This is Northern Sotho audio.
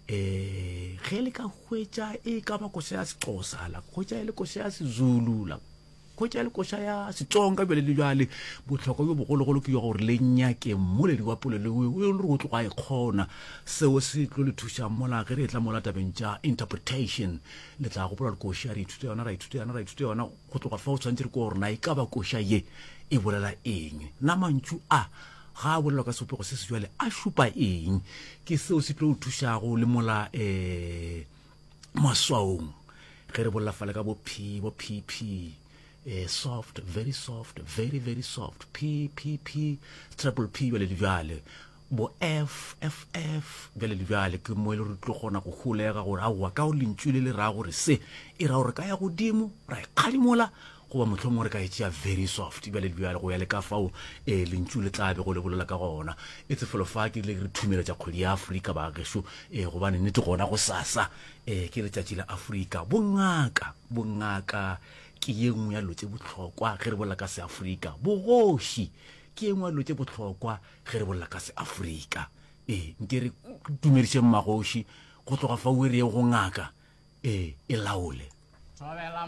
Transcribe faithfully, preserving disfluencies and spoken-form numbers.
eh ge le ka hwetša e ka ba koša ya Sexhosa la hwetša e le koša ya Sezulu la hwetša e le koša ya Setsonga bjale le bjale bohlokwa bjo bogologolo ke yo gore le nyake mmoledi wa polelo o le go tloga e kgona seo se tlo le thuša mola ge re tla mola tabeng tša interpretation le tla gopola le koša re ithute yona ra ithute yona ra ithute yona go tloga fa o tshwantse re ko gore na e ka ba koša ye e bolela eng na mantšu a ga a bolela ka sepego se se jwale a šupa eng ke seo se tlo o thušago le mola um maswaong ge re bolela fale ka bo p bo p p eh, soft, very soft, very, very soft, P, P, P, triple P, bjale le bjale, bo F, F, F, bjale le bjale, ke mo e le re tlo gona go golega gore aowa ka o lentšu le le ra gore se e ra gore ka ya godimo ra e kgadimola goba mohlomong re ka e tšea very soft bjale le bjale go ya le ka fao um lentšu le tlabe go le bolela ka gona e tsefelo fa ke le re thumeletša kgwedi ya Afrika baagešo um gobane nnete gona go sasa um ke letšatši la Afrika bongaka bongaka ke ye nngwe ya lo tse bohlokwa ge re bolela ka se-Afrika bogoši ke ye nngwe ya lo tse bohlokwa ge re bolela ka se-Afrika ee nke re tumediše mmagoši go tloga fa o e re ye go ngaka ee e laole